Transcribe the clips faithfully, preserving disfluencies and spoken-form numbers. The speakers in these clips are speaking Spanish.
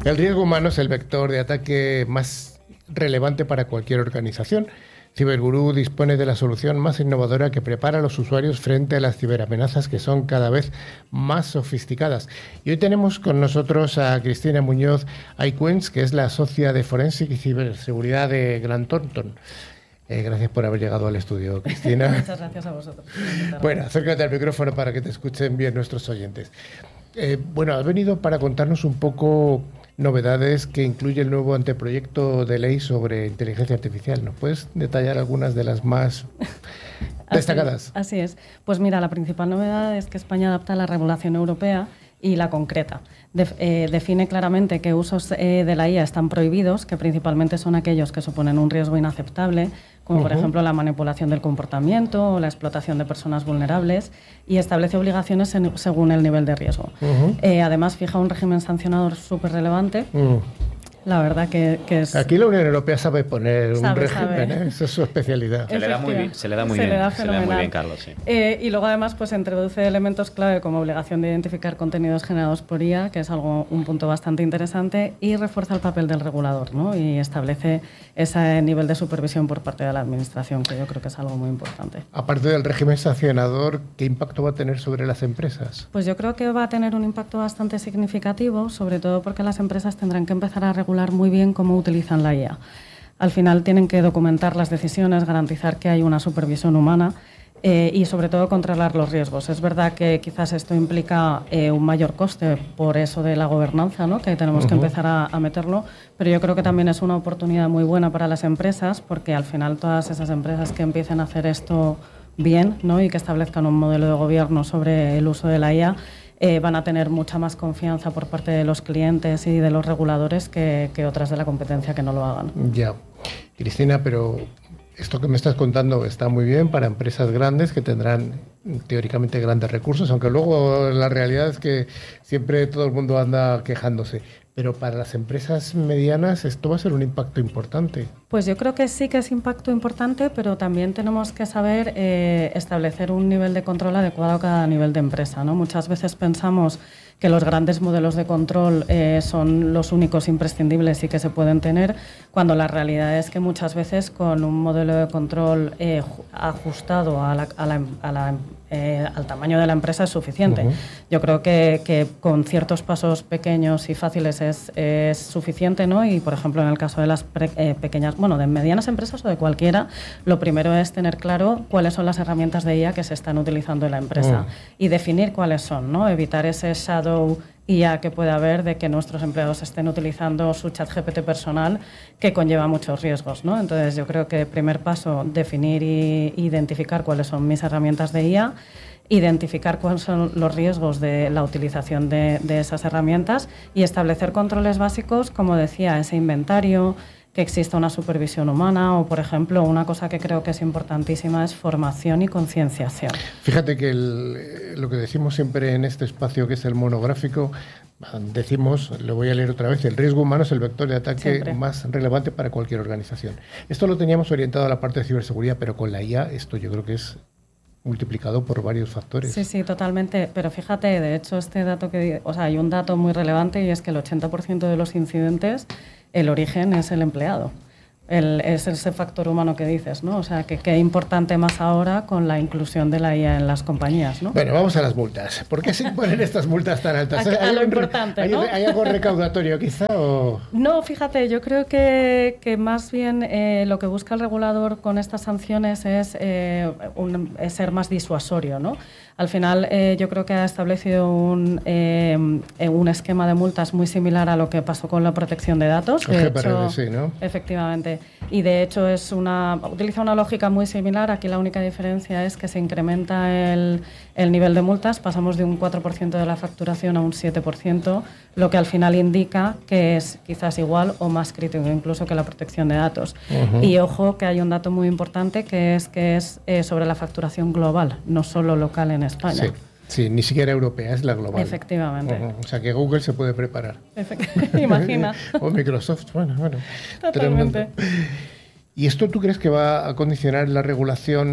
El riesgo humano es el vector de ataque más relevante para cualquier organización. Cyberguru dispone de la solución más innovadora que prepara a los usuarios frente a las ciberamenazas que son cada vez más sofisticadas. Y hoy tenemos con nosotros a Cristina Muñoz Aycuens, que es la socia de Forensic y Ciberseguridad de Grant Thornton. Eh, gracias por haber llegado al estudio, Cristina. Muchas gracias a vosotros. Bueno, acércate al micrófono para que te escuchen bien nuestros oyentes. Eh, bueno, has venido para contarnos un poco novedades que incluye el nuevo anteproyecto de ley sobre inteligencia artificial. ¿Nos puedes detallar algunas de las más destacadas? Así, así es. Pues mira, la principal novedad es que España adapta la regulación europea y la concreta. De, eh, define claramente qué usos eh, de la I A están prohibidos, que principalmente son aquellos que suponen un riesgo inaceptable, como por uh-huh. ejemplo la manipulación del comportamiento o la explotación de personas vulnerables, y establece obligaciones en, según el nivel de riesgo. Uh-huh. Eh, además, fija un régimen sancionador súper relevante. Uh-huh. La verdad que, que es... Aquí la Unión Europea sabe poner sabe, un régimen, ¿eh? Esa es su especialidad. Se le da muy bien, se le da muy se bien, le da se le da muy bien, Carlos. Sí. Eh, y luego además pues introduce elementos clave como obligación de identificar contenidos generados por I A, que es algo un punto bastante interesante, y refuerza el papel del regulador, ¿no? Y establece ese nivel de supervisión por parte de la administración, que yo creo que es algo muy importante. Aparte del régimen sancionador, ¿qué impacto va a tener sobre las empresas? Pues yo creo que va a tener un impacto bastante significativo, sobre todo porque las empresas tendrán que empezar a regular muy bien cómo utilizan la I A. Al final tienen que documentar las decisiones, garantizar que hay una supervisión humana eh, y sobre todo controlar los riesgos. Es verdad que quizás esto implica eh, un mayor coste por eso de la gobernanza, ¿no? Que tenemos uh-huh. que empezar a, a meterlo, pero yo creo que también es una oportunidad muy buena para las empresas, porque al final todas esas empresas que empiecen a hacer esto bien, ¿no? Y que establezcan un modelo de gobierno sobre el uso de la I A, Eh, van a tener mucha más confianza por parte de los clientes y de los reguladores que, que otras de la competencia que no lo hagan. Ya, Cristina, pero esto que me estás contando está muy bien para empresas grandes que tendrán teóricamente grandes recursos, aunque luego la realidad es que siempre todo el mundo anda quejándose. Pero para las empresas medianas esto va a ser un impacto importante. Pues yo creo que sí que es impacto importante, pero también tenemos que saber eh, establecer un nivel de control adecuado a cada nivel de empresa, ¿no? Muchas veces pensamos que los grandes modelos de control eh, son los únicos imprescindibles y que se pueden tener, cuando la realidad es que muchas veces con un modelo de control eh, ajustado a la, a la, a la, eh, al tamaño de la empresa es suficiente. Uh-huh. Yo creo que, que con ciertos pasos pequeños y fáciles es, es suficiente, ¿no? Y, por ejemplo, en el caso de las pre, eh, pequeñas, bueno, de medianas empresas o de cualquiera, lo primero es tener claro cuáles son las herramientas de I A que se están utilizando en la empresa uh-huh. y definir cuáles son, ¿no? Evitar ese shadow I A que puede haber de que nuestros empleados estén utilizando su chat G P T personal, que conlleva muchos riesgos, ¿no? Entonces yo creo que primer paso, definir e identificar cuáles son mis herramientas de I A, identificar cuáles son los riesgos de la utilización de, de esas herramientas y establecer controles básicos, como decía, ese inventario, que exista una supervisión humana o, por ejemplo, una cosa que creo que es importantísima es formación y concienciación. Fíjate que el, lo que decimos siempre en este espacio, que es el monográfico, decimos, lo voy a leer otra vez, el riesgo humano es el vector de ataque siempre más relevante para cualquier organización. Esto lo teníamos orientado a la parte de ciberseguridad, pero con la I A esto yo creo que es multiplicado por varios factores. Sí, sí, totalmente. Pero fíjate, de hecho, este dato que, o sea, hay un dato muy relevante y es que el ochenta por ciento de los incidentes, el origen es el empleado. El, es ese factor humano que dices, ¿no? O sea, que qué importante más ahora con la inclusión de la I A en las compañías, ¿no? Bueno, vamos a las multas. ¿Por qué se imponen estas multas tan altas? A, a lo importante, ¿hay, ¿no? ¿Hay algo recaudatorio quizá? O... No, fíjate, yo creo que, que más bien eh, lo que busca el regulador con estas sanciones es, eh, un, es ser más disuasorio, ¿no? Al final eh, yo creo que ha establecido un, eh, un esquema de multas muy similar a lo que pasó con la protección de datos. De hecho, sí, ¿no? Efectivamente. Y de hecho es una, utiliza una lógica muy similar. Aquí la única diferencia es que se incrementa el, el nivel de multas. Pasamos de un cuatro por ciento de la facturación a un siete por ciento, lo que al final indica que es quizás igual o más crítico incluso que la protección de datos. Uh-huh. Y ojo que hay un dato muy importante que es que es eh, sobre la facturación global, no solo local en España. Sí. Sí, ni siquiera europea, es la global. Efectivamente. Uh-huh. O sea que Google se puede preparar. Efect- Imagina. O Microsoft, bueno, bueno. Totalmente. Tremendo. ¿Y esto tú crees que va a condicionar la regulación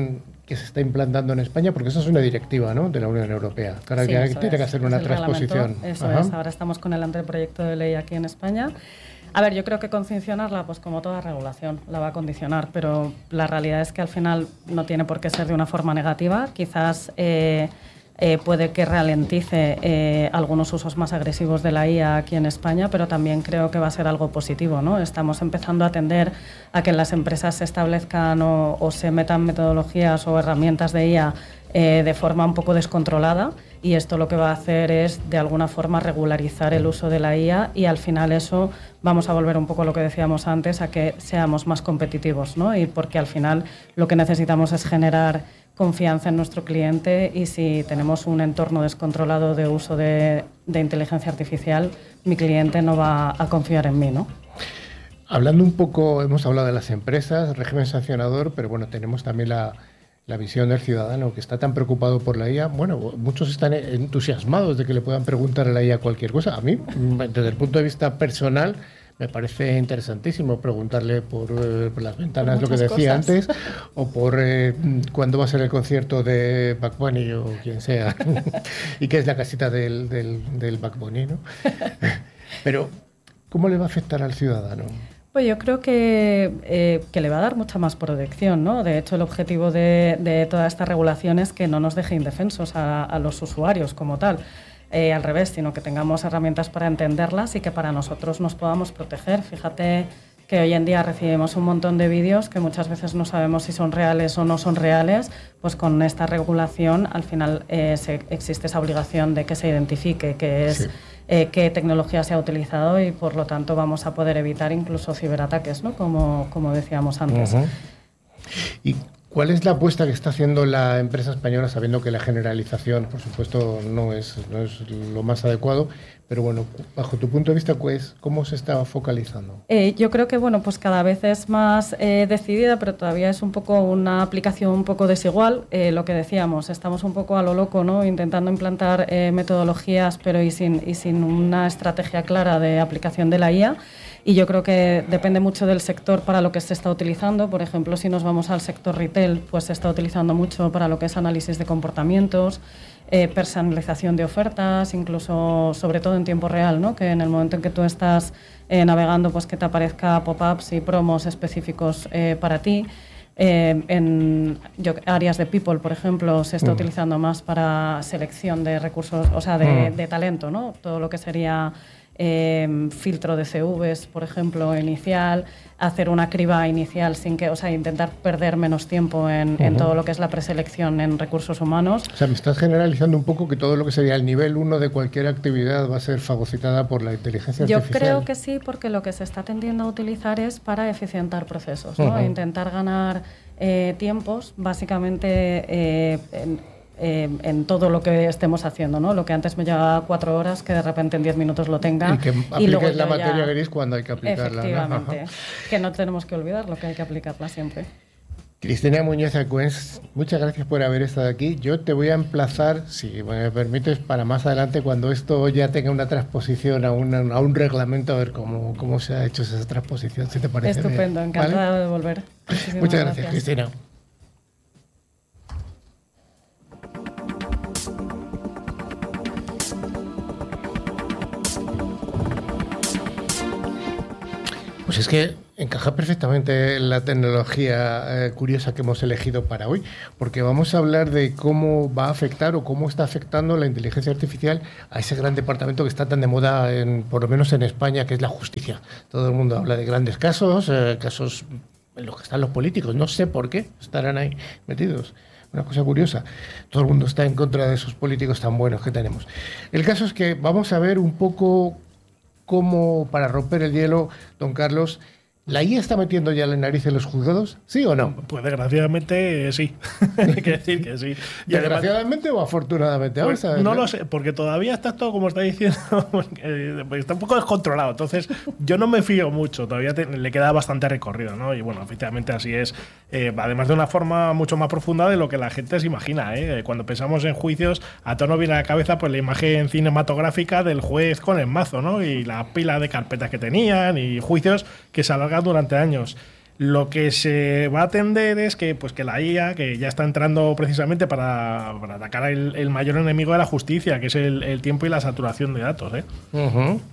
que se está implantando en España? Porque eso es una directiva, ¿no?, de la Unión Europea. Ahora Sí, ya eso tiene es, que hacer es una el transposición. reglamento, Eso Ajá. es, ahora estamos con el anteproyecto de ley aquí en España. A ver, yo creo que condicionarla, pues como toda regulación, la va a condicionar, pero la realidad es que al final no tiene por qué ser de una forma negativa. Quizás eh, eh, puede que ralentice eh, algunos usos más agresivos de la I A aquí en España, pero también creo que va a ser algo positivo, ¿no? Estamos empezando a atender a que en las empresas se establezcan o, o se metan metodologías o herramientas de I A eh, de forma un poco descontrolada, y esto lo que va a hacer es de alguna forma regularizar el uso de la I A, y al final eso vamos a volver un poco a lo que decíamos antes, a que seamos más competitivos, ¿no? Y porque al final lo que necesitamos es generar confianza en nuestro cliente, y si tenemos un entorno descontrolado de uso de, de inteligencia artificial, mi cliente no va a confiar en mí, ¿no? Hablando un poco, hemos hablado de las empresas, régimen sancionador, pero bueno, tenemos también la, la visión del ciudadano que está tan preocupado por la I A. Bueno, muchos están entusiasmados de que le puedan preguntar a la I A cualquier cosa. A mí, desde el punto de vista personal, me parece interesantísimo preguntarle por, eh, por las ventanas, por lo que decía cosas. antes, o por eh, cuándo va a ser el concierto de Bad Bunny o quien sea, y qué es la casita del, del, del Bad Bunny, ¿no? Pero, ¿cómo le va a afectar al ciudadano? Pues yo creo que, eh, que le va a dar mucha más protección, ¿no? De hecho, el objetivo de, de toda esta regulación es que no nos deje indefensos a, a los usuarios como tal. Eh, al revés, sino que tengamos herramientas para entenderlas y que para nosotros nos podamos proteger. Fíjate que hoy en día recibimos un montón de vídeos que muchas veces no sabemos si son reales o no son reales. Pues con esta regulación al final eh, se, existe esa obligación de que se identifique qué es, sí. eh, qué tecnología se ha utilizado, y por lo tanto vamos a poder evitar incluso ciberataques, ¿no? Como, como decíamos antes. Uh-huh. Y ¿cuál es la apuesta que está haciendo la empresa española, sabiendo que la generalización, por supuesto, no es, no es lo más adecuado? Pero bueno, bajo tu punto de vista, pues, ¿cómo se está focalizando? Eh, yo creo que bueno, pues cada vez es más eh, decidida, pero todavía es un poco una aplicación un poco desigual. Eh, lo que decíamos, estamos un poco a lo loco, ¿no? Intentando implantar eh, metodologías, pero y sin, y sin una estrategia clara de aplicación de la I A. Y yo creo que depende mucho del sector para lo que se está utilizando. Por ejemplo, si nos vamos al sector retail, pues se está utilizando mucho para lo que es análisis de comportamientos, eh, personalización de ofertas, incluso sobre todo en tiempo real, ¿no? Que en el momento en que tú estás eh, navegando, pues que te aparezca pop-ups y promos específicos eh, para ti. Eh, en yo, áreas de people, por ejemplo, se está mm. utilizando más para selección de recursos, o sea, de, mm. de talento, ¿no? Todo lo que sería Eh, filtro de C Vs, por ejemplo, inicial, hacer una criba inicial sin que, o sea, intentar perder menos tiempo en, uh-huh. en todo lo que es la preselección en recursos humanos. O sea, me estás generalizando un poco que todo lo que sería el nivel uno de cualquier actividad va a ser fagocitada por la inteligencia Yo artificial. Yo creo que sí, porque lo que se está tendiendo a utilizar es para eficientar procesos, ¿no? Uh-huh. Intentar ganar eh, tiempos, básicamente eh, en, Eh, en todo lo que estemos haciendo, ¿no? Lo que antes me llevaba cuatro horas, que de repente en diez minutos lo tenga. Y que apliques y luego la materia ya... gris cuando hay que aplicarla. Efectivamente. ¿No? Que no tenemos que olvidar lo que hay que aplicarla siempre. Cristina Muñoz Acuens, muchas gracias por haber estado aquí. Yo te voy a emplazar, si me permites, para más adelante, cuando esto ya tenga una transposición a, una, a un reglamento, a ver cómo, cómo se ha hecho esa transposición, si te parece. Estupendo, bien. encantada ¿Vale? de volver. Muchas gracias, gracias, Cristina. Pues es que encaja perfectamente la tecnología eh, curiosa que hemos elegido para hoy, porque vamos a hablar de cómo va a afectar o cómo está afectando la inteligencia artificial a ese gran departamento que está tan de moda, en, por lo menos en España, que es la justicia. Todo el mundo habla de grandes casos, eh, casos en los que están los políticos. No sé por qué estarán ahí metidos. Una cosa curiosa, todo el mundo está en contra de esos políticos tan buenos que tenemos. El caso es que vamos a ver un poco cómo, para romper el hielo, don Carlos, ¿la I A está metiendo ya la nariz en los juzgados? ¿Sí o no? Pues desgraciadamente sí. Hay que decir que sí. Y ¿desgraciadamente además, o afortunadamente? Pues, a ver, no lo sé, porque todavía está todo, como está diciendo, está un poco descontrolado. Entonces, yo no me fío mucho. Todavía te, le queda bastante recorrido, ¿no? Y bueno, efectivamente así es. Eh, además de una forma mucho más profunda de lo que la gente se imagina, ¿eh? Cuando pensamos en juicios, a todos nos viene a la cabeza pues la imagen cinematográfica del juez con el mazo, ¿no? Y la pila de carpetas que tenían y juicios que se alargan durante años. Lo que se va a atender es que, pues, que la I A, que ya está entrando precisamente para, para atacar el, el mayor enemigo de la justicia, que es el, el tiempo y la saturación de datos, ¿eh? Uh-huh.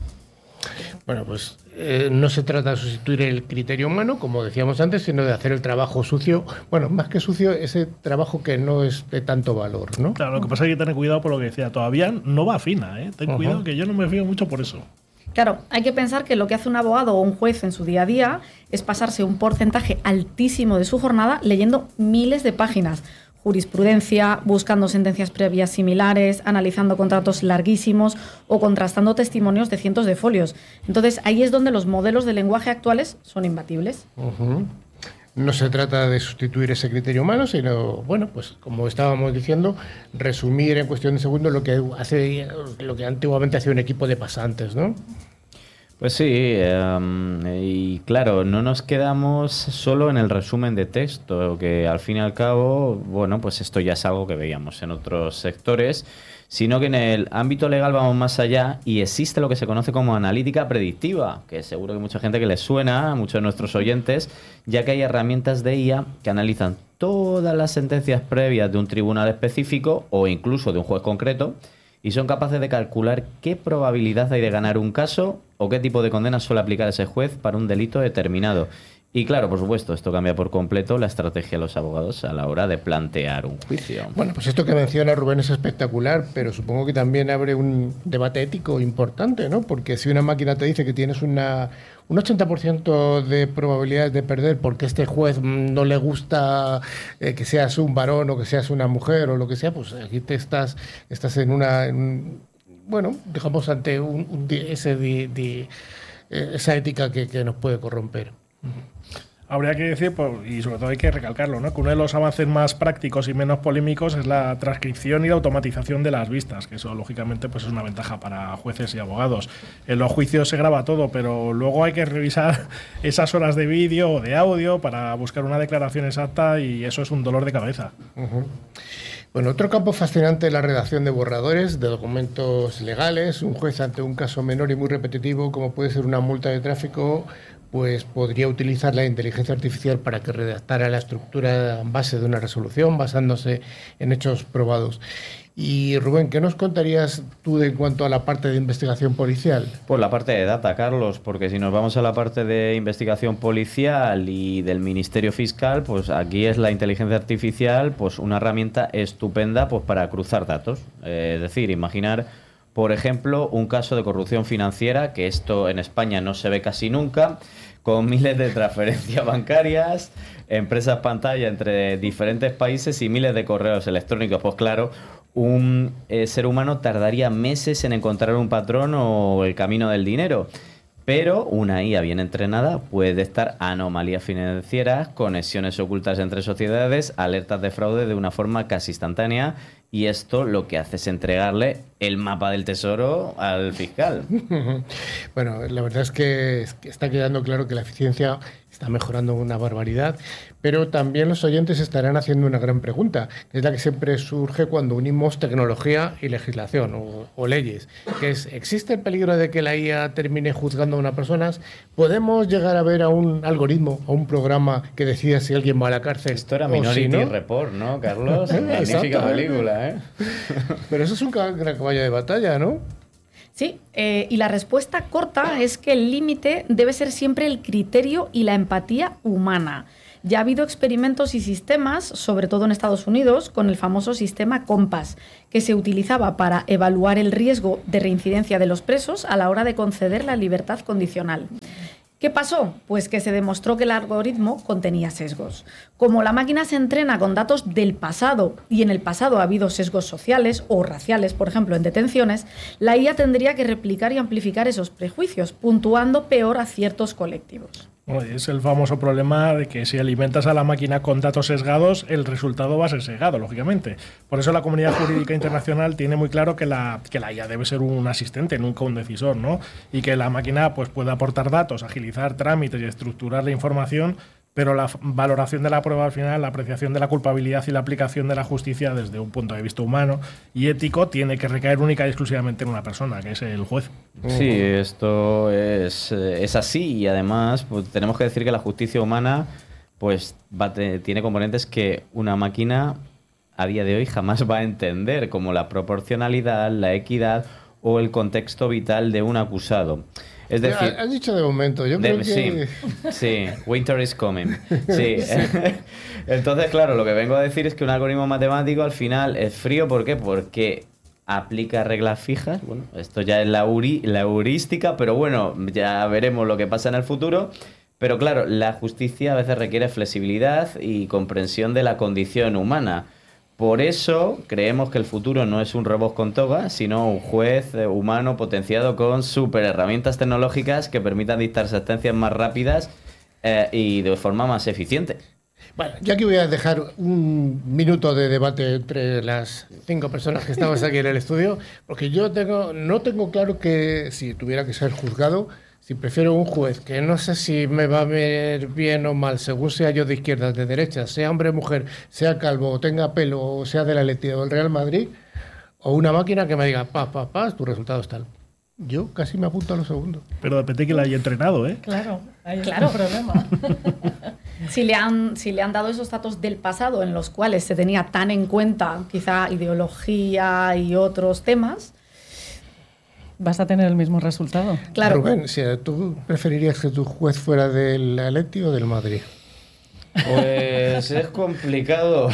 Bueno, pues eh, no se trata de sustituir el criterio humano, como decíamos antes, sino de hacer el trabajo sucio. Bueno, más que sucio, ese trabajo que no es de tanto valor, ¿no? Claro, lo que pasa es que hay que tener cuidado por lo que decía. Todavía no va fina, ¿eh? Ten uh-huh. cuidado, que yo no me fío mucho por eso. Claro, hay que pensar que lo que hace un abogado o un juez en su día a día es pasarse un porcentaje altísimo de su jornada leyendo miles de páginas. Jurisprudencia, buscando sentencias previas similares, analizando contratos larguísimos o contrastando testimonios de cientos de folios. Entonces, ahí es donde los modelos de lenguaje actuales son imbatibles. Uh-huh. No se trata de sustituir ese criterio humano, sino, bueno, pues como estábamos diciendo, resumir en cuestión de segundos lo que hace, lo que antiguamente hacía un equipo de pasantes, ¿no? Pues sí, um, y claro, no nos quedamos solo en el resumen de texto, que al fin y al cabo, bueno, pues esto ya es algo que veíamos en otros sectores, sino que en el ámbito legal vamos más allá y existe lo que se conoce como analítica predictiva, que seguro que mucha gente que les suena, a muchos de nuestros oyentes, ya que hay herramientas de I A que analizan todas las sentencias previas de un tribunal específico o incluso de un juez concreto, y son capaces de calcular qué probabilidad hay de ganar un caso o qué tipo de condena suele aplicar ese juez para un delito determinado. Y claro, por supuesto, esto cambia por completo la estrategia de los abogados a la hora de plantear un juicio. Bueno, pues esto que menciona Rubén es espectacular, pero supongo que también abre un debate ético importante, ¿no? Porque si una máquina te dice que tienes una, un ochenta por ciento de probabilidades de perder porque este juez no le gusta eh, que seas un varón o que seas una mujer o lo que sea, pues aquí te estás, estás en una... En, bueno, digamos, ante un, un, ese di, di, esa ética que, que nos puede corromper. Habría que decir, pues, y sobre todo hay que recalcarlo, ¿no?, que uno de los avances más prácticos y menos polémicos es la transcripción y la automatización de las vistas, que eso lógicamente pues es una ventaja para jueces y abogados. En los juicios se graba todo, pero luego hay que revisar esas horas de vídeo o de audio para buscar una declaración exacta y eso es un dolor de cabeza. Uh-huh. Bueno, otro campo fascinante es la redacción de borradores de documentos legales. Un juez ante un caso menor y muy repetitivo, como puede ser una multa de tráfico, pues podría utilizar la inteligencia artificial para que redactara la estructura base de una resolución basándose en hechos probados. Y Rubén, ¿qué nos contarías tú de, en cuanto a la parte de investigación policial? Pues la parte de data, Carlos, porque si nos vamos a la parte de investigación policial y del Ministerio Fiscal, pues aquí es la inteligencia artificial pues una herramienta estupenda pues para cruzar datos. Eh, es decir, imaginar, por ejemplo, un caso de corrupción financiera, que esto en España no se ve casi nunca, con miles de transferencias bancarias, empresas pantalla entre diferentes países y miles de correos electrónicos. Pues claro, un eh, ser humano tardaría meses en encontrar un patrón o el camino del dinero. Pero una I A bien entrenada puede detectar anomalías financieras, conexiones ocultas entre sociedades, alertas de fraude de una forma casi instantánea, y esto lo que hace es entregarle el mapa del tesoro al fiscal. Bueno, la verdad es que está quedando claro que la eficiencia está mejorando una barbaridad, pero también los oyentes estarán haciendo una gran pregunta, que es la que siempre surge cuando unimos tecnología y legislación o, o leyes, que es, ¿existe el peligro de que la I A termine juzgando a una persona? ¿Podemos llegar a ver a un algoritmo, a un programa que decida si alguien va a la cárcel? Esto era Minority si no? Report, ¿no, Carlos? Magnífica película, ¿eh? Pero eso es un gran caballo de batalla, ¿no? Sí, eh, y la respuesta corta es que el límite debe ser siempre el criterio y la empatía humana. Ya ha habido experimentos y sistemas, sobre todo en Estados Unidos, con el famoso sistema COMPAS, que se utilizaba para evaluar el riesgo de reincidencia de los presos a la hora de conceder la libertad condicional. ¿Qué pasó? Pues que se demostró que el algoritmo contenía sesgos. Como la máquina se entrena con datos del pasado y en el pasado ha habido sesgos sociales o raciales, por ejemplo, en detenciones, la I A tendría que replicar y amplificar esos prejuicios, puntuando peor a ciertos colectivos. Es el famoso problema de que si alimentas a la máquina con datos sesgados, el resultado va a ser sesgado, lógicamente. Por eso la comunidad jurídica internacional tiene muy claro que la, que la I A debe ser un asistente, nunca un decisor, ¿no? Y que la máquina pues, puede aportar datos, agilizar trámites y estructurar la información, pero la valoración de la prueba al final, la apreciación de la culpabilidad y la aplicación de la justicia desde un punto de vista humano y ético tiene que recaer única y exclusivamente en una persona, que es el juez. Sí, esto es, es así y además pues, tenemos que decir que la justicia humana pues va te, tiene componentes que una máquina a día de hoy jamás va a entender, como la proporcionalidad, la equidad o el contexto vital de un acusado. Es decir, has dicho de momento, yo de, creo que... Sí, sí, winter is coming. Sí. Sí. Entonces, claro, lo que vengo a decir es que un algoritmo matemático al final es frío. ¿Por qué? Porque aplica reglas fijas. Bueno, esto ya es la, uri, la heurística, pero bueno, ya veremos lo que pasa en el futuro. Pero claro, la justicia a veces requiere flexibilidad y comprensión de la condición humana. Por eso creemos que el futuro no es un robot con toga, sino un juez humano potenciado con super herramientas tecnológicas que permitan dictar sentencias más rápidas eh, y de forma más eficiente. Bueno, yo aquí voy a dejar un minuto de debate entre las cinco personas que estamos aquí en el estudio, porque yo tengo, no tengo claro que si tuviera que ser juzgado, si prefiero un juez que no sé si me va a ver bien o mal, según sea yo de izquierdas, de derechas, sea hombre o mujer, sea calvo, o tenga pelo, o sea de la Atleti o del Real Madrid, o una máquina que me diga, pa, pa, pa, tu resultado es tal. Yo casi me apunto a lo segundo. Pero depende de que la haya entrenado, ¿eh? Claro, ahí Claro. está el problema. Si le, han, si le han dado esos datos del pasado en los cuales se tenía tan en cuenta quizá ideología y otros temas, Vas a tener el mismo resultado. claro. Rubén, si ¿tú preferirías que tu juez fuera del Atleti o del Madrid? Pues es complicado,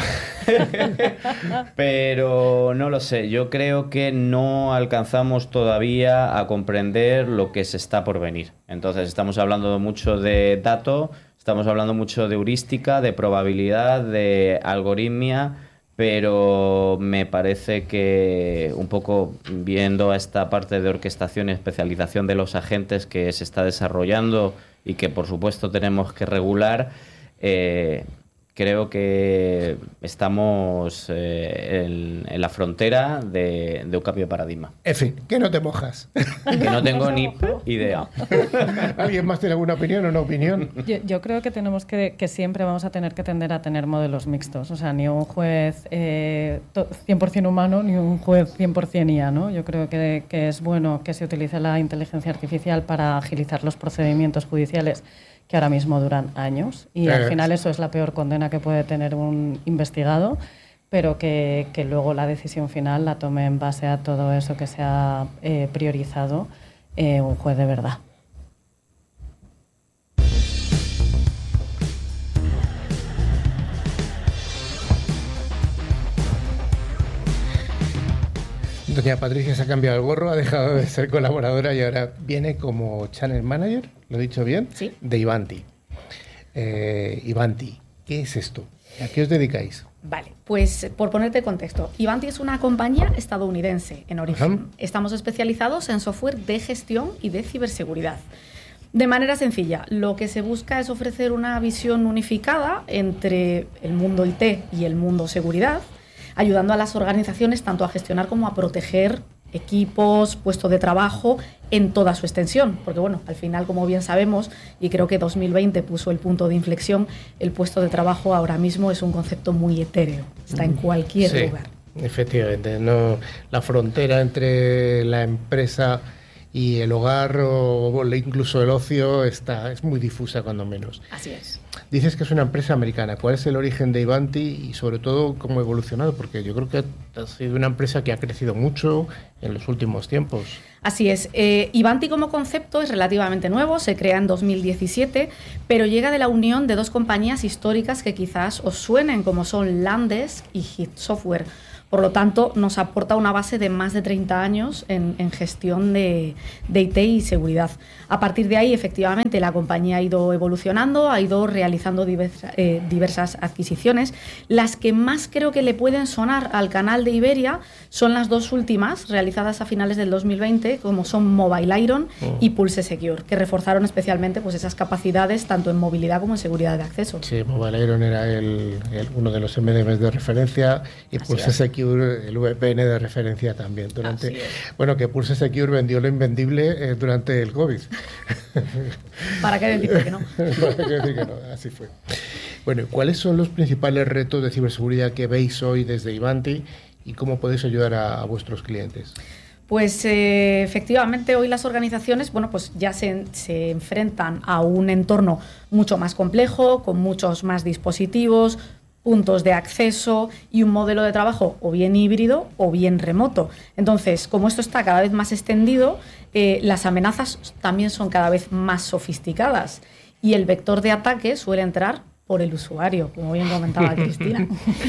pero no lo sé. Yo creo que no alcanzamos todavía a comprender lo que se está por venir. Entonces estamos hablando mucho de dato, estamos hablando mucho de heurística, de probabilidad, de algoritmia, pero me parece que un poco viendo esta parte de orquestación y especialización de los agentes que se está desarrollando y que por supuesto tenemos que regular, eh, creo que estamos eh, en, en la frontera de, de un cambio de paradigma. En fin, que no te mojas. Que no tengo ni idea. ¿Alguien más tiene alguna opinión o no opinión? Yo, yo creo que tenemos que, que siempre vamos a tener que tender a tener modelos mixtos. O sea, ni un juez eh, to- cien por ciento humano ni un juez cien por ciento I A, ¿no? Yo creo que, que es bueno que se utilice la inteligencia artificial para agilizar los procedimientos judiciales que ahora mismo duran años. Y Eh. al final eso es la peor condena que puede tener un investigado, pero que, que luego la decisión final la tome en base a todo eso que se ha eh, priorizado eh, un juez de verdad. Doña Patricia se ha cambiado el gorro, ha dejado de ser colaboradora y ahora viene como Channel Manager, ¿lo he dicho bien? Sí. De Ivanti. Eh, Ivanti, ¿qué es esto? ¿A qué os dedicáis? Vale, pues por ponerte contexto, Ivanti es una compañía estadounidense en origen. Ajá. Estamos especializados en software de gestión y de ciberseguridad. De manera sencilla, lo que se busca es ofrecer una visión unificada entre el mundo I T y el mundo seguridad, ayudando a las organizaciones tanto a gestionar como a proteger equipos, puestos de trabajo en toda su extensión. Porque bueno, al final, como bien sabemos, y creo que dos mil veinte puso el punto de inflexión, el puesto de trabajo ahora mismo es un concepto muy etéreo, está en cualquier Sí, lugar. efectivamente. No, la frontera entre la empresa y el hogar o incluso el ocio está, es muy difusa cuando menos. Así es. Dices que es una empresa americana. ¿Cuál es el origen de Ivanti y sobre todo cómo ha evolucionado? Porque yo creo que ha sido una empresa que ha crecido mucho en los últimos tiempos. Así es. Eh, Ivanti como concepto es relativamente nuevo, se crea en dos mil diecisiete, pero llega de la unión de dos compañías históricas que quizás os suenen, como son Landesk y Hit Software. Por lo tanto, nos aporta una base de más de treinta años en, en gestión de, de I T y seguridad. A partir de ahí, efectivamente, la compañía ha ido evolucionando, ha ido realizando diversa, eh, diversas adquisiciones. Las que más creo que le pueden sonar al canal de Iberia son las dos últimas, realizadas a finales del dos mil veinte, como son Mobile Iron Oh. y Pulse Secure, que reforzaron especialmente pues, esas capacidades tanto en movilidad como en seguridad de acceso. Sí, Mobile Iron era el, el- uno de los M D Ms de referencia y Así Pulse es. Secure Secure, el V P N de referencia también. Durante, bueno, que Pulse Secure vendió lo invendible eh, durante el COVID. ¿Para qué decir que no? ¿Para qué decir que no? Así fue. Bueno, ¿cuáles son los principales retos de ciberseguridad que veis hoy desde Ivanti y cómo podéis ayudar a, a vuestros clientes? Pues eh, efectivamente hoy las organizaciones bueno, pues ya se, se enfrentan a un entorno mucho más complejo, con muchos más dispositivos, puntos de acceso y un modelo de trabajo o bien híbrido o bien remoto. Entonces, como esto está cada vez más extendido, eh, las amenazas también son cada vez más sofisticadas y el vector de ataque suele entrar por el usuario, como bien comentaba Cristina.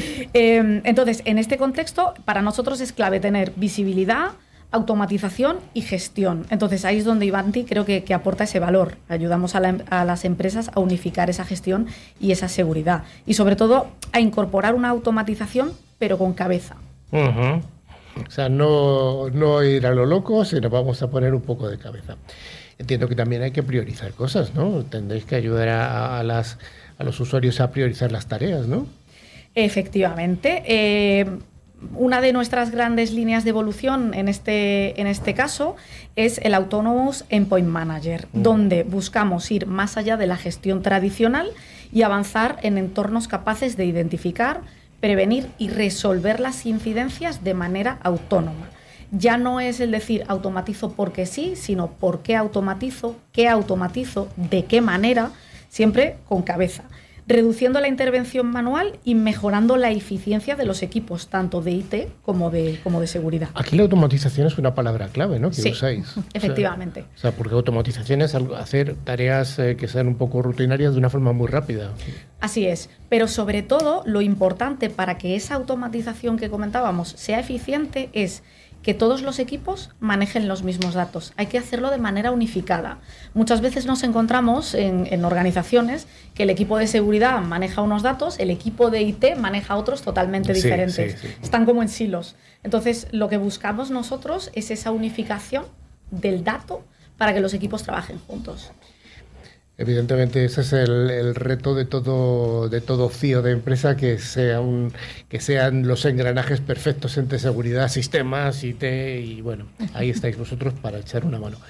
eh, entonces, en este contexto, para nosotros es clave tener visibilidad, automatización y gestión. Entonces ahí es donde Ivanti creo que, que aporta ese valor. Ayudamos a, la, a las empresas a unificar esa gestión y esa seguridad. Y sobre todo a incorporar una automatización, pero con cabeza. Uh-huh. O sea, no, no ir a lo loco, sino vamos a poner un poco de cabeza. Entiendo que también hay que priorizar cosas, ¿no? Tendréis que ayudar a, a, las, a los usuarios a priorizar las tareas, ¿no? Efectivamente. Eh, Una de nuestras grandes líneas de evolución en este, en este caso es el Autonomous Endpoint Manager, mm. donde buscamos ir más allá de la gestión tradicional y avanzar en entornos capaces de identificar, prevenir y resolver las incidencias de manera autónoma. Ya no es el decir automatizo porque sí, sino por qué automatizo, qué automatizo, de qué manera, siempre con cabeza, reduciendo la intervención manual y mejorando la eficiencia de los equipos, tanto de I T como de, como de seguridad. Aquí la automatización es una palabra clave, ¿no? Que sí, usáis. Efectivamente. O sea, o sea, porque automatización es hacer tareas eh, que sean un poco rutinarias de una forma muy rápida. Así es, pero sobre todo lo importante para que esa automatización que comentábamos sea eficiente es que todos los equipos manejen los mismos datos. Hay que hacerlo de manera unificada. Muchas veces nos encontramos en, en organizaciones que el equipo de seguridad maneja unos datos, el equipo de I T maneja otros totalmente sí, diferentes. Sí, sí. Están como en silos. Entonces, lo que buscamos nosotros es esa unificación del dato para que los equipos trabajen juntos. Evidentemente ese es el, el reto de todo de todo C I O de empresa, que sea un que sean los engranajes perfectos entre seguridad, sistemas, I T, y bueno, ahí estáis vosotros para echar una mano.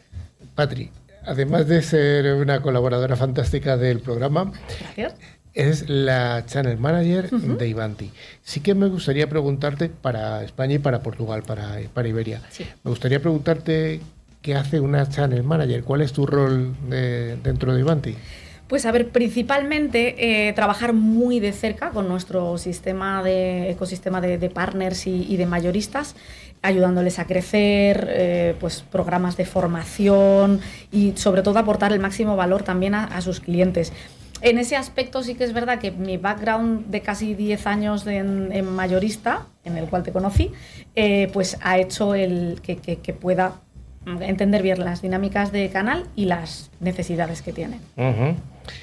Patri, además de ser una colaboradora fantástica del programa, Gracias. Es la Channel Manager uh-huh. de Ivanti. Sí que me gustaría preguntarte para España y para Portugal, para, para Iberia. Sí. Me gustaría preguntarte ¿qué hace una Channel Manager? ¿Cuál es tu rol de, dentro de Ivanti? Pues a ver, principalmente eh, trabajar muy de cerca con nuestro sistema de ecosistema de, de partners y, y de mayoristas, ayudándoles a crecer, eh, pues programas de formación y sobre todo aportar el máximo valor también a, a sus clientes. En ese aspecto sí que es verdad que mi background de casi diez años de, en, en mayorista, en el cual te conocí, eh, pues ha hecho el que, que, que pueda entender bien las dinámicas de canal y las necesidades que tienen. Uh-huh.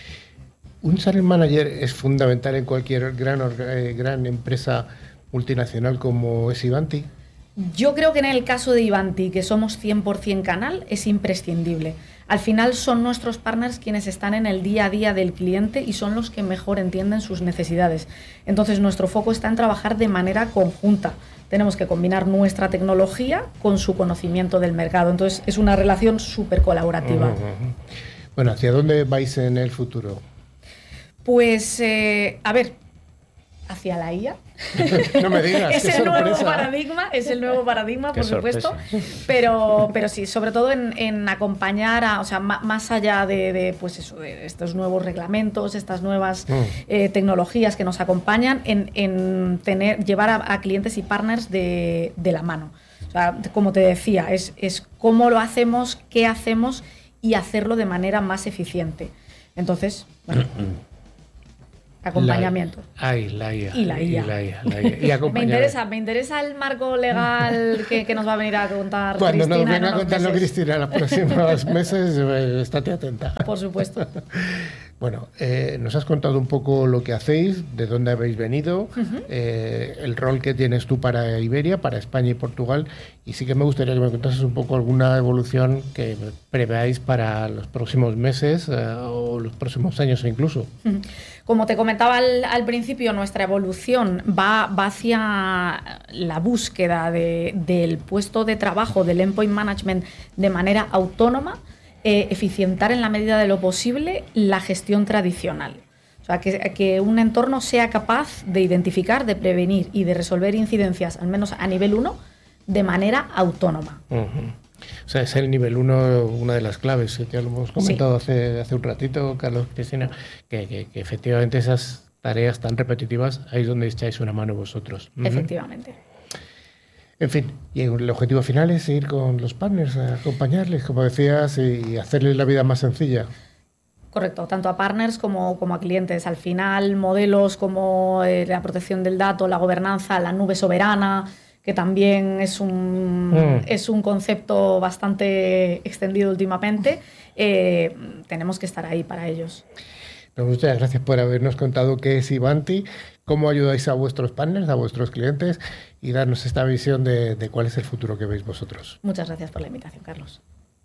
Un Channel Manager es fundamental en cualquier gran, eh, gran empresa multinacional como es Ivanti. Yo creo que en el caso de Ivanti, que somos cien por ciento canal, es imprescindible. Al final son nuestros partners quienes están en el día a día del cliente y son los que mejor entienden sus necesidades. Entonces nuestro foco está en trabajar de manera conjunta. Tenemos que combinar nuestra tecnología con su conocimiento del mercado. Entonces es una relación súper colaborativa. Uh-huh. Bueno, ¿hacia dónde vais en el futuro? Pues, eh, a ver, hacia la I A. No me digas, es qué el sorpresa. nuevo paradigma, es el nuevo paradigma, Qué por supuesto. sorpresa. Pero, pero sí, sobre todo en, en acompañar a, o sea, ma, más allá de, de, pues eso, de estos nuevos reglamentos, estas nuevas mm. eh, tecnologías que nos acompañan, en, en tener, llevar a, a clientes y partners de, de la mano. O sea, como te decía, es, es cómo lo hacemos, qué hacemos y hacerlo de manera más eficiente. Entonces, bueno. Acompañamiento. La, ay, la I A. Y la I A. Y la I A, la I A. Y me, interesa, me interesa el marco legal que, que nos va a venir a contar Cuando Cristina. Cuando nos venga a contarlo meses. Cristina en los próximos meses, estate atenta. Por supuesto. Bueno, eh, nos has contado un poco lo que hacéis, de dónde habéis venido, uh-huh. eh, el rol que tienes tú para Iberia, para España y Portugal, y sí que me gustaría que me contases un poco alguna evolución que preveáis para los próximos meses eh, o los próximos años incluso. Uh-huh. Como te comentaba al, al principio, nuestra evolución va, va hacia la búsqueda de, del puesto de trabajo del endpoint management de manera autónoma, Eh, eficientar en la medida de lo posible la gestión tradicional. O sea, que, que un entorno sea capaz de identificar, de prevenir y de resolver incidencias, al menos a nivel uno, de manera autónoma. Uh-huh. O sea, es el nivel uno una de las claves, que ya lo hemos comentado sí. hace, hace un ratito, Carlos, Cristina, que, que, que efectivamente esas tareas tan repetitivas, ahí es donde echáis una mano vosotros. Uh-huh. Efectivamente. En fin, y el objetivo final es ir con los partners, a acompañarles, como decías, y hacerles la vida más sencilla. Correcto, tanto a partners como, como a clientes. Al final, modelos como eh, la protección del dato, la gobernanza, la nube soberana, que también es un, mm. es un concepto bastante extendido últimamente, eh, tenemos que estar ahí para ellos. Muchas gracias por habernos contado qué es Ivanti, cómo ayudáis a vuestros partners, a vuestros clientes y darnos esta visión de, de cuál es el futuro que veis vosotros. Muchas gracias por la invitación, Carlos.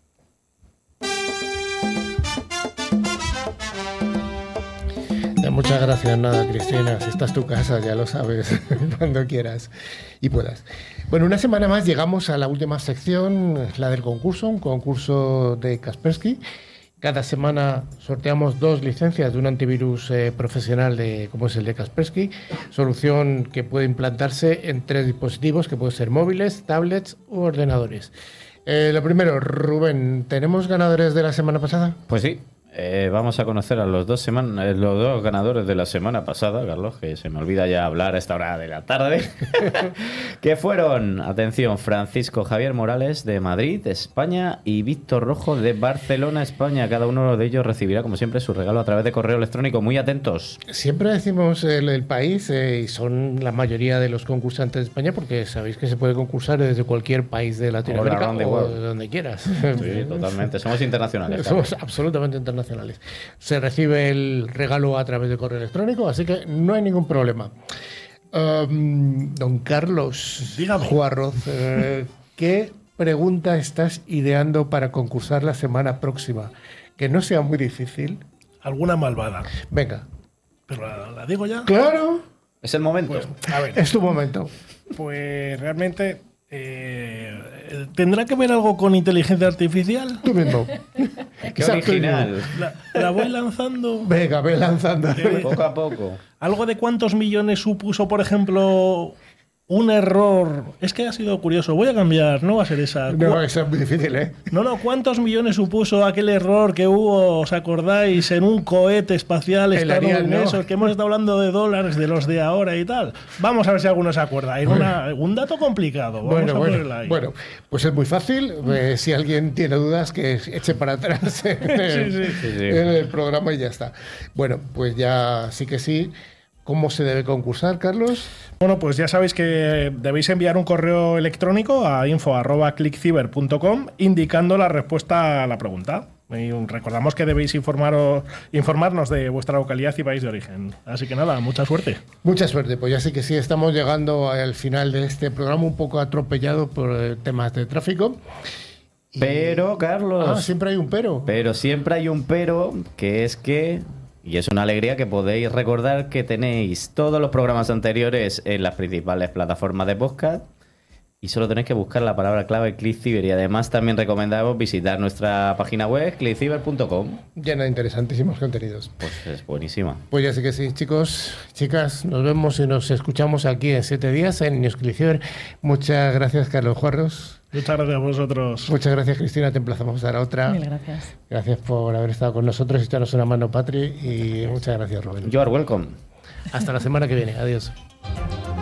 Muchas gracias, nada, Cristina. Si esta es tu casa, ya lo sabes, cuando quieras y puedas. Bueno, una semana más llegamos a la última sección, la del concurso, un concurso de Kaspersky. Cada semana sorteamos dos licencias de un antivirus eh, profesional de, como es el de Kaspersky, solución que puede implantarse en tres dispositivos, que pueden ser móviles, tablets u ordenadores. Eh, lo primero, Rubén, ¿tenemos ganadores de la semana pasada? Pues sí. Eh, vamos a conocer a los dos, semana, los dos ganadores de la semana pasada, Carlos, que se me olvida ya hablar a esta hora de la tarde, que fueron, atención, Francisco Javier Morales de Madrid, España, y Víctor Rojo de Barcelona, España. Cada uno de ellos recibirá, como siempre, su regalo a través de correo electrónico. Muy atentos. Siempre decimos el, el país, eh, y son la mayoría de los concursantes de España, porque sabéis que se puede concursar desde cualquier país de Latinoamérica o de donde quieras. Sí, totalmente. Somos internacionales. Somos Carlos. absolutamente internacionales. Se recibe el regalo a través de correo electrónico, así que no hay ningún problema. Um, don Carlos Dígame. Juarroz, eh, ¿qué pregunta estás ideando para concursar la semana próxima? Que no sea muy difícil. Alguna malvada. Venga. ¿Pero la, la digo ya? ¡Claro! Es el momento. Pues, a ver. Es tu momento. Pues realmente... Eh, ¿Tendrá que ver algo con inteligencia artificial? Tú mismo. Qué original. La, la voy lanzando. Venga, ve lanzando. Eh, poco a poco. ¿Algo de cuántos millones supuso, por ejemplo, un error? Es que ha sido curioso. Voy a cambiar, no va a ser esa. No, eso es muy difícil, ¿eh? No, no, ¿cuántos millones supuso aquel error que hubo, os acordáis, en un cohete espacial estadounidense? ¿No? Que hemos estado hablando de dólares, de los de ahora y tal. Vamos a ver si alguno se acuerda. Hay una, un dato complicado. Vamos bueno, a bueno, ahí. bueno, pues es muy fácil. Eh, si alguien tiene dudas, que eche para atrás en el, sí, sí. Sí, sí. en el programa y ya está. Bueno, pues ya sí que sí. ¿Cómo se debe concursar, Carlos? Bueno, pues ya sabéis que debéis enviar un correo electrónico a info arroba clickciber punto com indicando la respuesta a la pregunta. Y recordamos que debéis informaros, informarnos de vuestra localidad y país de origen. Así que nada, mucha suerte. Mucha suerte, pues ya sí que sí, estamos llegando al final de este programa un poco atropellado por eh, temas de tráfico. Pero, Carlos... Ah, siempre hay un pero. Pero siempre hay un pero, que es que... Y es una alegría que podéis recordar que tenéis todos los programas anteriores en las principales plataformas de podcast y solo tenéis que buscar la palabra clave ClickCiber. Y además también recomendamos visitar nuestra página web click ciber punto com. Llena de interesantísimos contenidos. Pues es buenísima. Pues ya sé que sí, chicos, chicas, nos vemos y nos escuchamos aquí en siete días en News ClickCiber. Muchas gracias, Carlos Juarros. Muchas gracias a vosotros. Muchas gracias, Cristina. Te emplazamos a la otra. Mil gracias. Gracias por haber estado con nosotros y echarnos una mano, Patri. Y muchas gracias, Rubén. You are welcome. Hasta la semana que viene. Adiós.